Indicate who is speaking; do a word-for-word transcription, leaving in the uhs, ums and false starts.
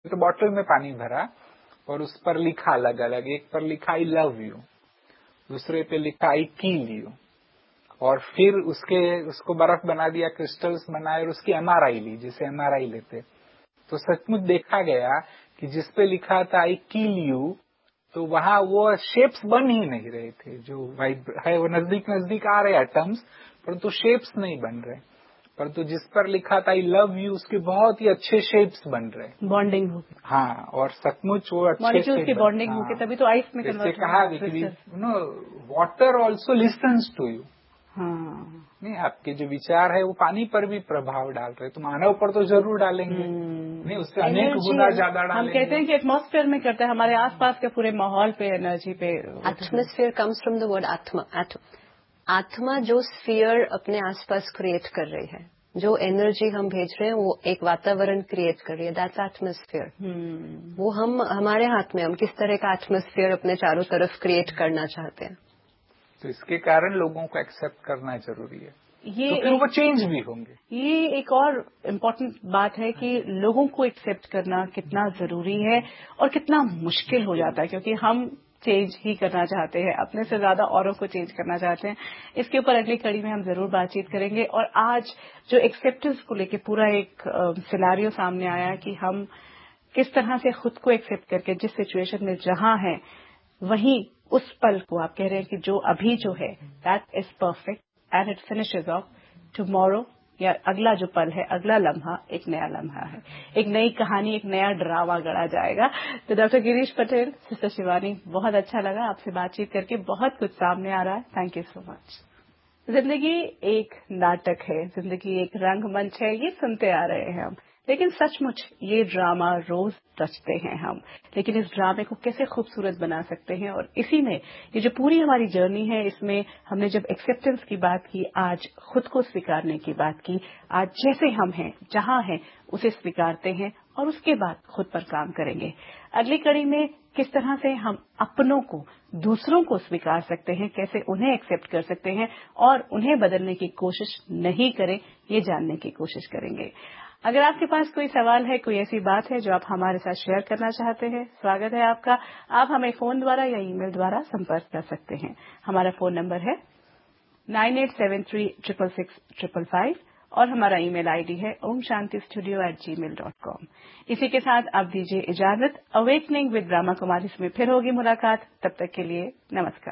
Speaker 1: तो बॉटल में पानी भरा और उस पर लिखा अलग अलग, एक पर लिखा आई लव यू, दूसरे पे लिखा आई किल यू, और फिर उसके उसको बर्फ बना दिया, क्रिस्टल्स बनाए और उसकी एमआरआई ली, जिसे एमआरआई लेते। तो सचमुच देखा गया कि जिस पे लिखा था आई किल यू, तो वहां वो शेप्स बन ही नहीं रहे थे, जो वाइब है वो नजदीक नजदीक आ रहे एटम्स, परंतु शेप्स नहीं बन रहे। परंतु जिस पर लिखा था आई लव यू, उसके बहुत ही अच्छे शेप्स बन रहे,
Speaker 2: बॉन्डिंग हो गई।
Speaker 1: हाँ, और सचमुच वो अच्छे
Speaker 2: मॉलिक्यूल्स
Speaker 1: से
Speaker 2: की बॉन्डिंग
Speaker 1: हाँ,
Speaker 2: होगी, तभी तो आइस में
Speaker 1: जैसे
Speaker 2: कन्वर्ट
Speaker 1: कहा
Speaker 2: हुआ
Speaker 1: कि you know water also listens to you.
Speaker 2: हाँ,
Speaker 1: नहीं, आपके जो विचार है वो पानी पर भी प्रभाव डाल रहे, तो मानव पर तो जरूर डालेंगे, नहीं उससे अनेक गुना ज्यादा डालेंगे।
Speaker 2: हम कहते हैं कि एटमॉस्फेयर में करते हैं, हमारे आसपास के पूरे माहौल पे, एनर्जी पे।
Speaker 3: Atmosphere comes from the word आत्मा। आत्मा जो स्फीयर अपने आसपास क्रिएट कर रही है, जो एनर्जी हम भेज रहे हैं, वो एक वातावरण क्रिएट कर रही है, दैट्स एटमॉस्फेयर। वो हम हमारे हाथ में, हम किस तरह का एटमॉस्फेयर अपने चारों तरफ क्रिएट करना चाहते हैं।
Speaker 1: तो इसके कारण लोगों को एक्सेप्ट करना जरूरी है,
Speaker 2: ये
Speaker 1: तो फिर वो चेंज भी होंगे।
Speaker 2: ये एक और इम्पोर्टेंट बात है कि लोगों को एक्सेप्ट करना कितना जरूरी है और कितना मुश्किल हो जाता है, क्योंकि हम चेंज ही करना चाहते हैं, अपने से ज्यादा औरों को चेंज करना चाहते हैं। इसके ऊपर अगली कड़ी में हम जरूर बातचीत करेंगे। और आज जो एक्सेप्टेंस को लेके पूरा एक सिनेरियो सामने आया कि हम किस तरह से खुद को एक्सेप्ट करके जिस सिचुएशन में जहां हैं, वहीं उस पल को आप कह रहे हैं कि जो अभी जो है that is perfect and it finishes of tomorrow, या अगला जो पल है, अगला लम्हा एक नया लम्हा है, एक नई कहानी, एक नया ड्रामा गढ़ा जाएगा। तो डॉक्टर गिरीश पटेल, सिस्टर शिवानी, बहुत अच्छा लगा आपसे बातचीत करके, बहुत कुछ सामने आ रहा है। Thank you so much. जिंदगी एक नाटक है, जिंदगी एक रंगमंच है, ये सुनते आ रहे हैं हम, लेकिन सचमुच ये ड्रामा रोज रचते हैं हम, लेकिन इस ड्रामे को कैसे खूबसूरत बना सकते हैं। और इसी में ये जो पूरी हमारी जर्नी है, इसमें हमने जब एक्सेप्टेंस की बात की, आज खुद को स्वीकारने की बात की, आज जैसे हम हैं, जहां हैं, उसे स्वीकारते हैं और उसके बाद खुद पर काम करेंगे। अगली कड़ी में किस तरह से हम अपनों को, दूसरों को स्वीकार सकते हैं, कैसे उन्हें एक्सेप्ट कर सकते हैं और उन्हें बदलने की कोशिश नहीं करें, ये जानने की कोशिश करेंगे। अगर आपके पास कोई सवाल है, कोई ऐसी बात है जो आप हमारे साथ शेयर करना चाहते हैं, स्वागत है आपका। आप हमें फोन द्वारा या ईमेल द्वारा संपर्क कर सकते हैं। हमारा फोन नंबर है nine eight seven three triple six triple five और हमारा ईमेल आईडी है ओम शांति स्टूडियो एट जी मेल डॉट कॉम। इसी के साथ आप दीजिए इजाजत। अवेकनिंग विद ब्रह्मा कुमारी में फिर होगी मुलाकात, तब तक के लिए नमस्कार।